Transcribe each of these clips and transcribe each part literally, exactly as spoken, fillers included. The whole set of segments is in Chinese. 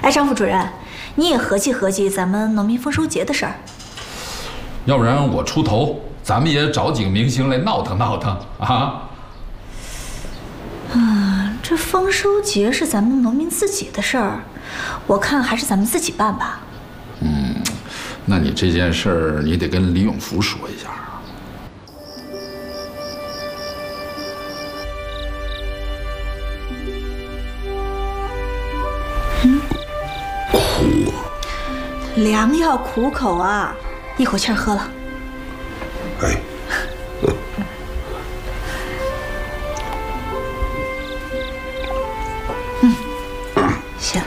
哎，张副主任，你也合计合计咱们农民丰收节的事儿。 要不然我出头，咱们也找几个明星来闹腾闹腾啊。 嗯，这丰收节是咱们农民自己的事儿，我看还是咱们自己办吧。 嗯，那你这件事儿你得跟李永福说一下。 良药苦口啊，一口气儿喝了。 哎， 嗯，行。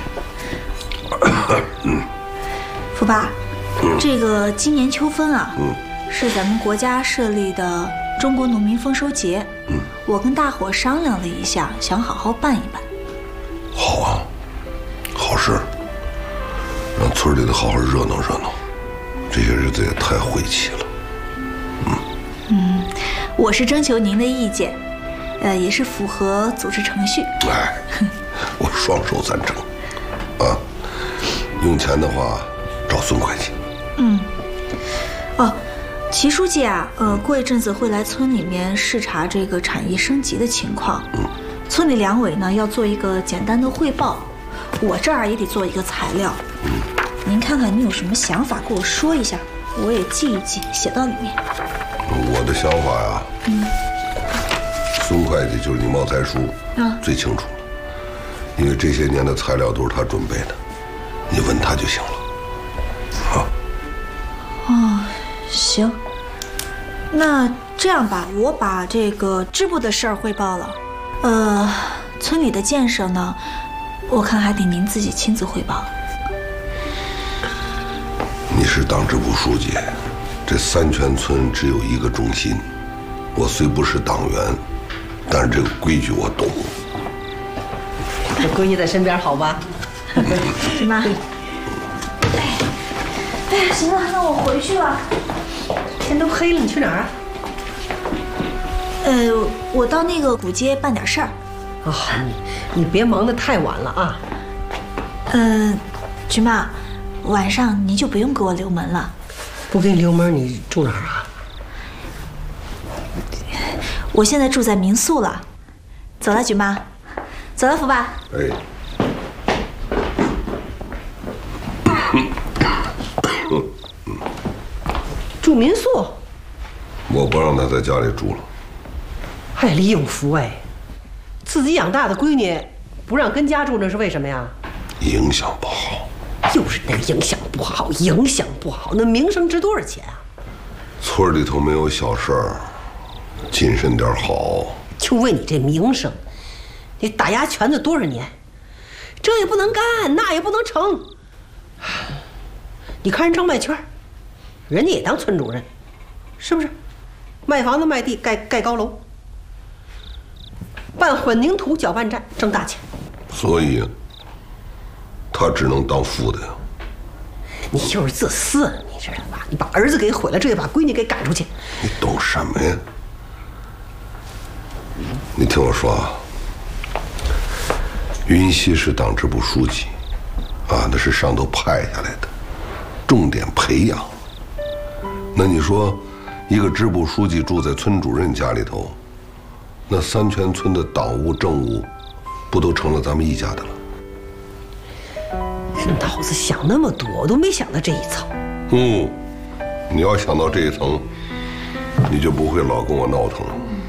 福爸，这个今年秋分啊，是咱们国家设立的中国农民丰收节。嗯，我跟大伙商量了一下，想好好办一办。 好啊，好事。 让村里的好好热闹热闹，这些日子也太晦气了。嗯嗯，我是征求您的意见，呃，也是符合组织程序。 哎，我双手赞成。啊，用钱的话找孙会计。 嗯。哦，齐书记啊，呃，过一阵子会来村里面视察这个产业升级的情况。嗯。村里两委呢要做一个简单的汇报。 我这儿也得做一个材料，您看看您有什么想法，跟我说一下，我也记一记，写到里面。 我的想法呀，嗯，孙会计就是你茂才叔，啊，最清楚了，因为这些年的材料都是他准备的，你问他就行了。啊。 哦，行，那这样吧，我把这个支部的事儿汇报了，呃，村里的建设呢。 我看还得您自己亲自汇报。 你是党支部书记，这三泉村只有一个中心。我虽不是党员，但是这个规矩我懂。 这闺女在身边好吧？ 姨妈。哎，哎呀，行了，那我回去了。 天都黑了，你去哪儿啊？ 呃，我到那个古街办点事儿。 啊、哦，你你别忙得太晚了啊。 呃，菊妈，晚上您就不用给我留门了。 不给你留门，你住哪儿啊？ 我现在住在民宿了。走了，菊妈。走了，福爸。 哎。 住民宿？ 我不让他在家里住了。 哎，李永福哎。 自己养大的闺女，不让跟家住，那是为什么呀？ 影响不好。 就是那个影响不好，影响不好，那名声值多少钱啊？ 村里头没有小事儿，谨慎点好。 就为你这名声，你打压拳子多少年，这也不能干，那也不能成。你看人张麦圈，人家也当村主任，是不是？卖房子卖地，盖盖高楼。 办混凝土搅拌站挣大钱， 所以他只能当副的呀。 你就是自私，你知道吧？你把儿子给毁了，这也把闺女给赶出去。 你懂什么呀？你听我说啊，云溪是党支部书记，啊，那是上头派下来的，重点培养。那你说，一个支部书记住在村主任家里头？ 那三泉村的党务政务，不都成了咱们一家的了？ 这脑子想那么多，我都没想到这一层。 嗯，你要想到这一层，你就不会老跟我闹腾了。